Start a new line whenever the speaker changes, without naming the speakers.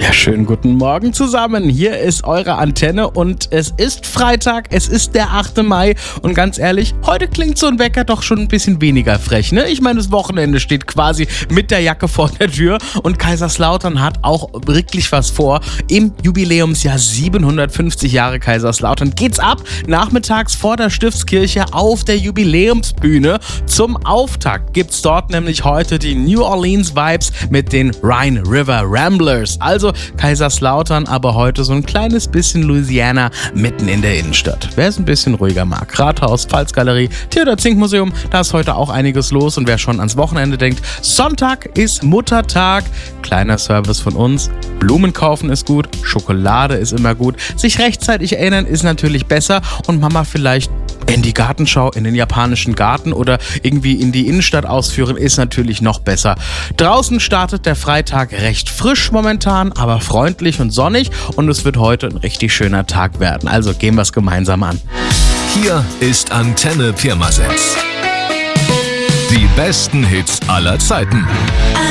Ja, schönen guten Morgen zusammen. Hier ist eure Antenne und es ist Freitag, es ist der 8. Mai und ganz ehrlich, heute klingt so ein Wecker doch schon ein bisschen weniger frech, ne? Ich meine, das Wochenende steht quasi mit der Jacke vor der Tür und Kaiserslautern hat auch wirklich was vor. Im Jubiläumsjahr 750 Jahre Kaiserslautern geht's ab, nachmittags vor der Stiftskirche auf der Jubiläumsbühne. Zum Auftakt gibt's dort nämlich heute die New Orleans Vibes mit den Rhine River Ramblers. Also Kaiserslautern, aber heute so ein kleines bisschen Louisiana mitten in der Innenstadt. Wer es ein bisschen ruhiger mag, Rathaus, Pfalzgalerie, Theodor-Zink-Museum, da ist heute auch einiges los und wer schon ans Wochenende denkt, Sonntag ist Muttertag. Kleiner Service von uns, Blumen kaufen ist gut, Schokolade ist immer gut, sich rechtzeitig erinnern ist natürlich besser und Mama vielleicht in die Gartenschau, in den japanischen Garten oder irgendwie in die Innenstadt ausführen, ist natürlich noch besser. Draußen startet der Freitag recht frisch momentan, aber freundlich und sonnig und es wird heute ein richtig schöner Tag werden. Also gehen wir es gemeinsam an.
Hier ist Antenne Pirmasens. Die besten Hits aller Zeiten.